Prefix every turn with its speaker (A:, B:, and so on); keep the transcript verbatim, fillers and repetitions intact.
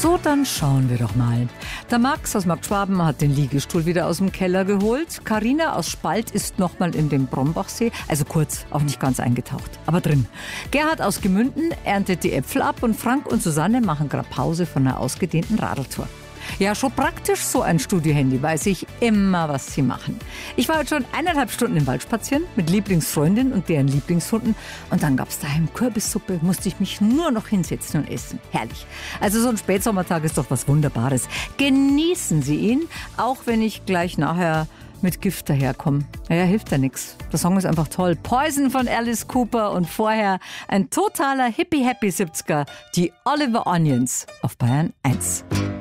A: So, dann schauen wir doch mal. Der Max aus Markt Schwaben hat den Liegestuhl wieder aus dem Keller geholt. Carina aus Spalt ist nochmal in den Brombachsee, also kurz, auch nicht ganz eingetaucht, aber drin. Gerhard aus Gemünden erntet die Äpfel ab und Frank und Susanne machen gerade Pause von einer ausgedehnten Radeltour. Ja, schon praktisch so ein Studiohandy, weiß ich immer, was sie machen. Ich war heute schon eineinhalb Stunden im Wald spazieren mit Lieblingsfreundinnen und deren Lieblingshunden und dann gab's daheim Kürbissuppe, musste ich mich nur noch hinsetzen und essen. Herrlich. Also so ein Spätsommertag ist doch was Wunderbares. Genießen Sie ihn, auch wenn ich gleich nachher mit Gift daherkomme. Naja, hilft ja nichts. Der Song ist einfach toll. Poison von Alice Cooper und vorher ein totaler Hippie-Happy siebziger, die Oliver Onions auf Bayern eins.